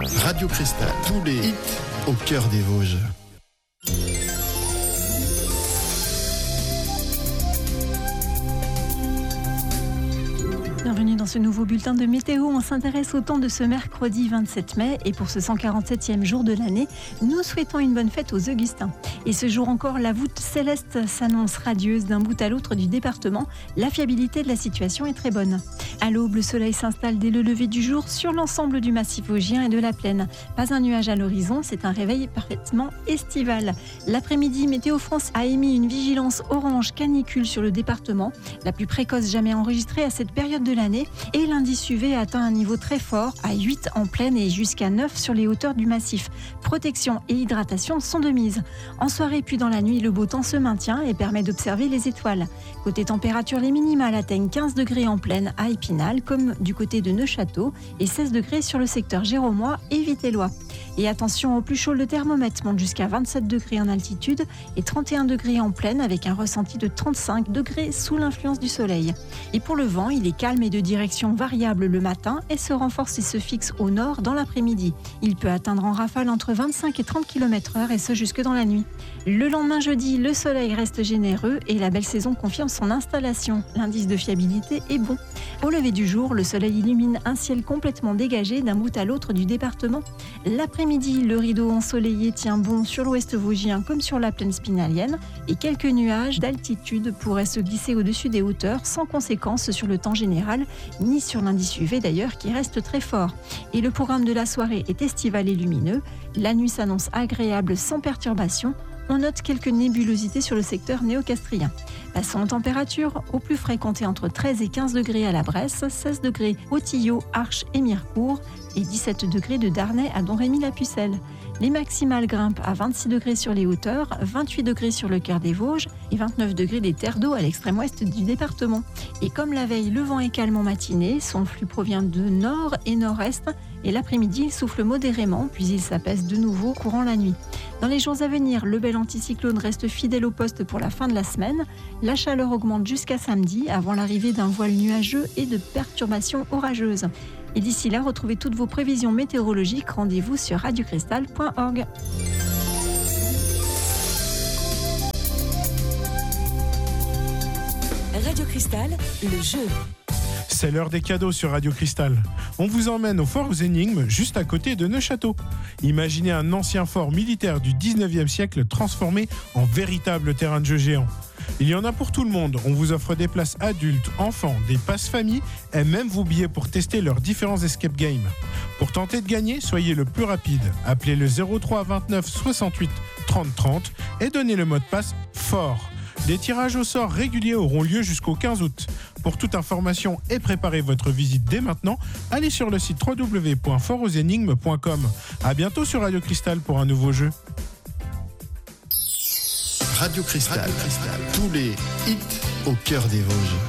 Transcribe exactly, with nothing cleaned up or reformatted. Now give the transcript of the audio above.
Radio Cristal, tous les hits au cœur des Vosges. Bienvenue dans ce nouveau bulletin de météo. On s'intéresse au temps de ce mercredi vingt-sept mai et pour ce cent quarante-septième jour de l'année, nous souhaitons une bonne fête aux Augustins. Et ce jour encore, la voûte céleste s'annonce radieuse d'un bout à l'autre du département. La fiabilité de la situation est très bonne. À l'aube, le soleil s'installe dès le lever du jour sur l'ensemble du massif vosgien et de la plaine. Pas un nuage à l'horizon, c'est un réveil parfaitement estival. L'après-midi, Météo France a émis une vigilance orange canicule sur le département, la plus précoce jamais enregistrée à cette période de l'année, et l'indice U V a atteint un niveau très fort, à huit en plaine et jusqu'à neuf sur les hauteurs du massif. Protection et hydratation sont de mise. En soirée puis dans la nuit, le beau temps se maintient et permet d'observer les étoiles. Côté température, les minimales atteignent quinze degrés en plaine à Épinal, comme du côté de Neufchâteau, et seize degrés sur le secteur géromois et vitellois. Et attention, au plus chaud, le thermomètre monte jusqu'à vingt-sept degrés en altitude et trente et un degrés en plaine, avec un ressenti de trente-cinq degrés sous l'influence du soleil. Et pour le vent, il est calme et de direction variable le matin et se renforce et se fixe au nord dans l'après-midi. Il peut atteindre en rafale entre vingt-cinq et trente kilomètres heure et ce jusque dans la nuit. Le lendemain jeudi, le soleil reste généreux et la belle saison confirme son installation. L'indice de fiabilité est bon. Au lever du jour, le soleil illumine un ciel complètement dégagé d'un bout à l'autre du département. L'après-midi, le rideau ensoleillé tient bon sur l'ouest vosgien comme sur la plaine spinalienne et quelques nuages d'altitude pourraient se glisser au-dessus des hauteurs sans conséquence sur le temps général, ni sur l'indice U V d'ailleurs qui reste très fort. Et le programme de la soirée est estival et lumineux. La nuit s'annonce agréable sans perturbation. On note quelques nébulosités sur le secteur néocastrien. Passons aux températures. Au plus frais, comptez entre treize et quinze degrés à la Bresse, seize degrés au Tillot, Arches et Mirecourt et dix-sept degrés de Darney à Domrémy-la-Pucelle. Les maximales grimpent à vingt-six degrés sur les hauteurs, vingt-huit degrés sur le cœur des Vosges et vingt-neuf degrés des terres d'eau à l'extrême ouest du département. Et comme la veille, le vent est calme en matinée, son flux provient de nord et nord-est et l'après-midi, il souffle modérément puis il s'apaise de nouveau courant la nuit. Dans les jours à venir, le bel anticyclone reste fidèle au poste pour la fin de la semaine. La chaleur augmente jusqu'à samedi avant l'arrivée d'un voile nuageux et de perturbations orageuses. Et d'ici là, retrouvez toutes vos prévisions météorologiques. Rendez-vous sur radio cristal point org. Radio Cristal, le jeu. C'est l'heure des cadeaux sur Radio Cristal. On vous emmène au fort aux énigmes, juste à côté de Neufchâteau. Imaginez un ancien fort militaire du dix-neuvième siècle transformé en véritable terrain de jeu géant. Il y en a pour tout le monde. On vous offre des places adultes, enfants, des passes famille et même vos billets pour tester leurs différents escape games. Pour tenter de gagner, soyez le plus rapide. Appelez le zéro trois vingt-neuf soixante-huit trente trente et donnez le mot de passe FORT. Des tirages au sort réguliers auront lieu jusqu'au quinze août. Pour toute information et préparer votre visite dès maintenant, allez sur le site w w w point fort aux énigmes point com. À bientôt sur Radio Cristal pour un nouveau jeu. Radio Cristal, tous les hits au cœur des Vosges.